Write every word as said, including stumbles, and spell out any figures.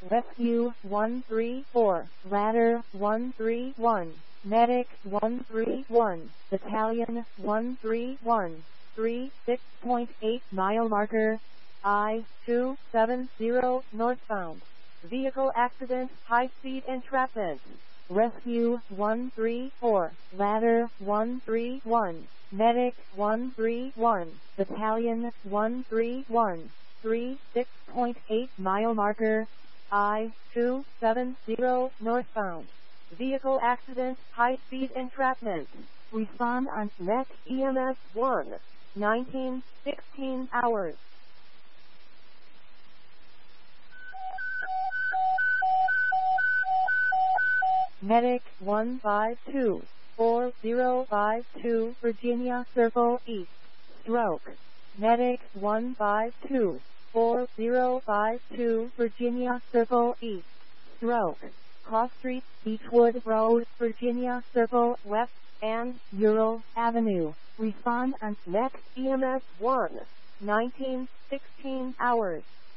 Rescue one three four, Ladder one three one, Medic one three one, Battalion one three one, three six point eight mile marker, I two seven zero northbound. Vehicle accident, high-speed entrapment. Rescue one three four, Ladder one three one, Medic one three one, Battalion one three one, three six point eight mile marker, I two seven zero northbound. Vehicle accident, high-speed entrapment. Respond on Met E M S one, nineteen sixteen hours. Medic one five two, four zero five two Virginia Circle East, stroke. Medic one five two, four zero five two Virginia Circle East, stroke. Cross Street, Beechwood Road, Virginia Circle West, and Ural Avenue. Respond on Met E M S one, nineteen sixteen hours.